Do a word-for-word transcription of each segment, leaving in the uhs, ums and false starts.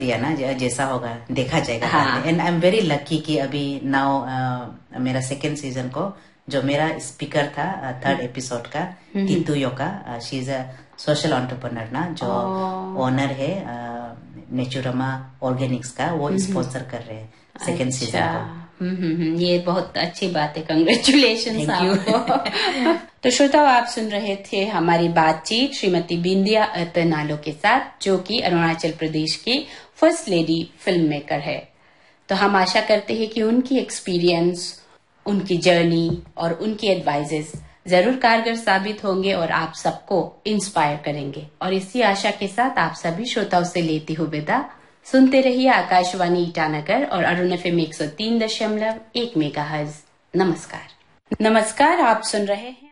या ना जैसा होगा देखा जाएगा। हाँ। And I am very lucky कि अभी नाउ मेरा सेकेंड सीजन को जो मेरा स्पीकर था थर्ड एपिसोड का तीतू योका, she is a social entrepreneur ना, जो ओनर है नेचुरमा ऑर्गेनिक्स का, वो स्पॉन्सर कर रहे हैं सेकेंड सीजन को। हम्म, ये बहुत अच्छी बात है, कंग्रेचुलेशन आपको। तो श्रोताओ, आप सुन रहे थे हमारी बातचीत श्रीमती बिंदिया एतेनालो के साथ, जो कि अरुणाचल प्रदेश की फर्स्ट लेडी फिल्म मेकर है। तो हम आशा करते हैं कि उनकी एक्सपीरियंस, उनकी जर्नी और उनकी एडवाइजेस जरूर कारगर साबित होंगे और आप सबको इंस्पायर करेंगे। और इसी आशा के साथ आप सभी श्रोताओं से लेती हूँ विदा। सुनते रहिए आकाशवाणी ईटानगर और अरुण एफएम एक सौ तीन दशमलव एक मेगाहर्ट्ज। नमस्कार। नमस्कार, आप सुन रहे हैं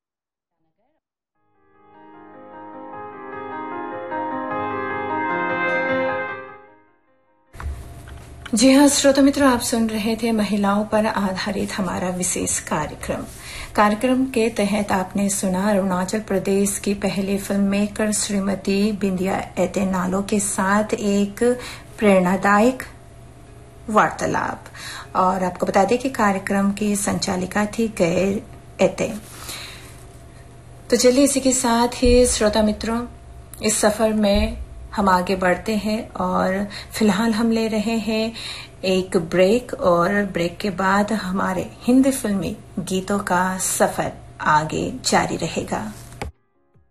जी हाँ श्रोता मित्रों, आप सुन रहे थे महिलाओं पर आधारित हमारा विशेष कार्यक्रम। कार्यक्रम के तहत आपने सुना अरुणाचल प्रदेश की पहली फिल्म मेकर श्रीमती बिंदिया एतेनालो के साथ एक प्रेरणादायक वार्तालाप। और आपको बता दें कि कार्यक्रम की संचालिका थी गैर एते। तो चलिए इसी के साथ ही श्रोता मित्रों, इस सफर में हम आगे बढ़ते हैं और फिलहाल हम ले रहे हैं एक ब्रेक, और ब्रेक के बाद हमारे हिंदी फिल्मी गीतों का सफर आगे जारी रहेगा।